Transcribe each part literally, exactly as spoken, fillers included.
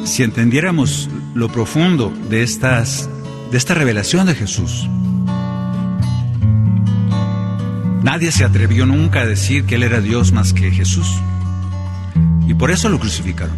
si entendiéramos lo profundo de, estas, de esta revelación de Jesús. Nadie se atrevió nunca a decir que Él era Dios más que Jesús. Y por eso lo crucificaron.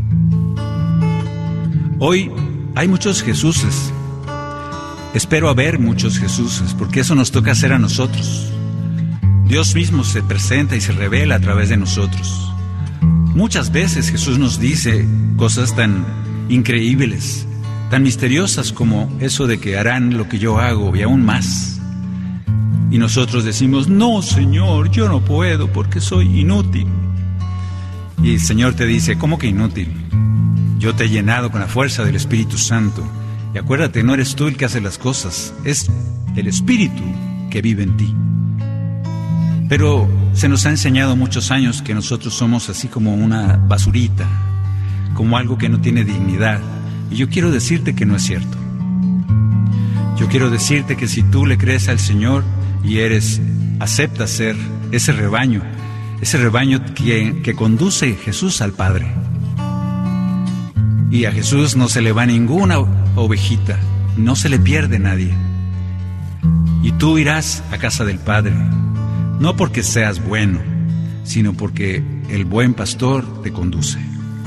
Hoy hay muchos Jesuses. Espero haber muchos Jesuses, porque eso nos toca hacer a nosotros. Dios mismo se presenta y se revela a través de nosotros. Muchas veces Jesús nos dice cosas tan increíbles, tan misteriosas como eso de que harán lo que yo hago y aún más. Y nosotros decimos, no, Señor, yo no puedo porque soy inútil. Y el Señor te dice, ¿cómo que inútil? Yo te he llenado con la fuerza del Espíritu Santo. Y acuérdate, no eres tú el que hace las cosas, es el Espíritu que vive en ti. Pero se nos ha enseñado muchos años que nosotros somos así como una basurita, como algo que no tiene dignidad. Y yo quiero decirte que no es cierto. Yo quiero decirte que si tú le crees al Señor y eres, aceptas ser ese rebaño, ese rebaño que, que conduce Jesús al Padre. Y a Jesús no se le va ninguna ovejita, no se le pierde nadie. Y tú irás a casa del Padre, no porque seas bueno, sino porque el buen pastor te conduce.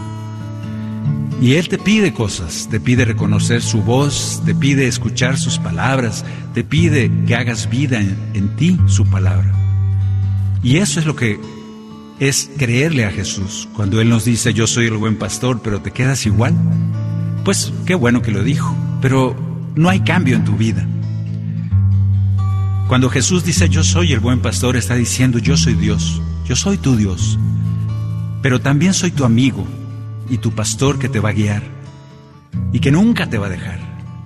Y Él te pide cosas, te pide reconocer su voz, te pide escuchar sus palabras, te pide que hagas vida en, en ti su palabra. Y eso es lo que es creerle a Jesús. Cuando Él nos dice, yo soy el buen pastor, pero te quedas igual, pues qué bueno que lo dijo, pero no hay cambio en tu vida. Cuando Jesús dice, yo soy el buen pastor, está diciendo, yo soy Dios, yo soy tu Dios, pero también soy tu amigo y tu pastor que te va a guiar y que nunca te va a dejar.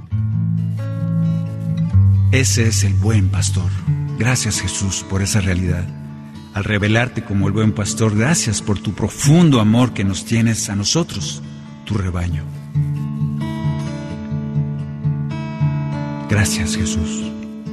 Ese es el buen pastor. Gracias, Jesús, por esa realidad. Al revelarte como el buen pastor, gracias por tu profundo amor que nos tienes a nosotros, tu rebaño. Gracias, Jesús.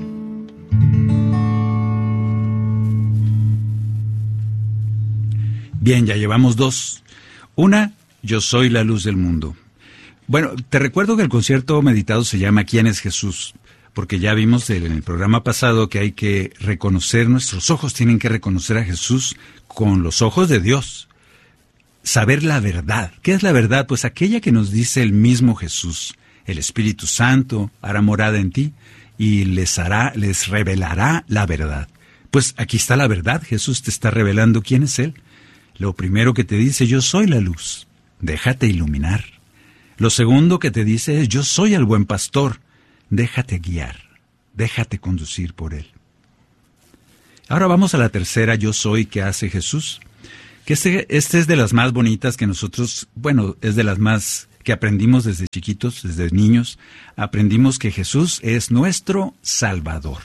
Bien, ya llevamos dos. Una, yo soy la luz del mundo. Bueno, te recuerdo que el concierto meditado se llama ¿Quién es Jesús? Porque ya vimos en el programa pasado que hay que reconocer, nuestros ojos tienen que reconocer a Jesús con los ojos de Dios. Saber la verdad. ¿Qué es la verdad? Pues aquella que nos dice el mismo Jesús. El Espíritu Santo hará morada en ti y les hará, les revelará la verdad. Pues aquí está la verdad. Jesús te está revelando quién es Él. Lo primero que te dice, yo soy la luz. Déjate iluminar. Lo segundo que te dice es, yo soy el buen pastor. Déjate guiar, déjate conducir por Él. Ahora vamos a la tercera, yo soy, que hace Jesús. Que este, este es de las más bonitas que nosotros, bueno, es de las más que aprendimos desde chiquitos, desde niños. Aprendimos que Jesús es nuestro Salvador.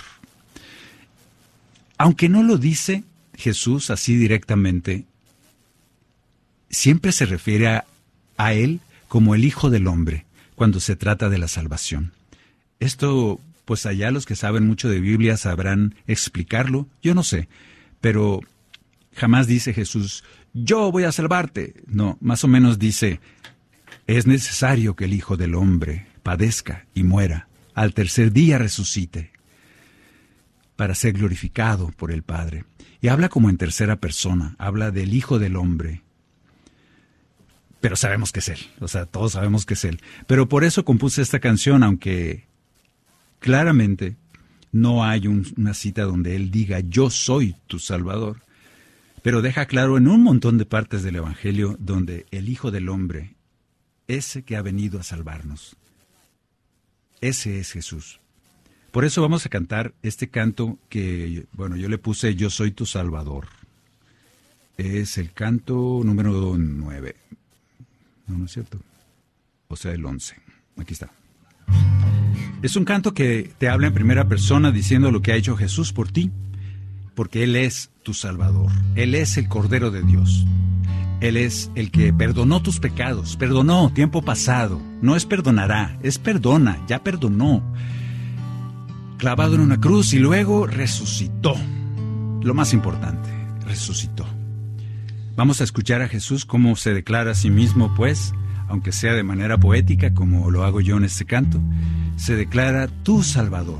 Aunque no lo dice Jesús así directamente, siempre se refiere a, a Él como el Hijo del Hombre, cuando se trata de la salvación. Esto, pues allá los que saben mucho de Biblia sabrán explicarlo, yo no sé, pero jamás dice Jesús, yo voy a salvarte. No, más o menos dice, es necesario que el Hijo del Hombre padezca y muera, al tercer día resucite, para ser glorificado por el Padre. Y habla como en tercera persona, habla del Hijo del Hombre. Pero sabemos que es Él, o sea, todos sabemos que es Él. Pero por eso compuse esta canción, aunque claramente no hay un, una cita donde Él diga, yo soy tu Salvador. Pero deja claro en un montón de partes del Evangelio donde el Hijo del Hombre, ese que ha venido a salvarnos, ese es Jesús. Por eso vamos a cantar este canto que, bueno, yo le puse, yo soy tu Salvador. Es el canto número nueve. No, no es cierto. O sea, el once. Aquí está. Es un canto que te habla en primera persona diciendo lo que ha hecho Jesús por ti, porque Él es tu Salvador. Él es el Cordero de Dios. Él es el que perdonó tus pecados, perdonó tiempo pasado. No es perdonará, es perdona, ya perdonó. Clavado en una cruz y luego resucitó. Lo más importante, resucitó. Vamos a escuchar a Jesús cómo se declara a sí mismo, pues, aunque sea de manera poética, como lo hago yo en este canto, se declara tu Salvador,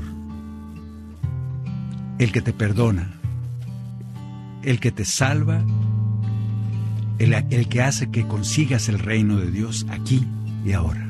el que te perdona, el que te salva, el, el que hace que consigas el reino de Dios aquí y ahora.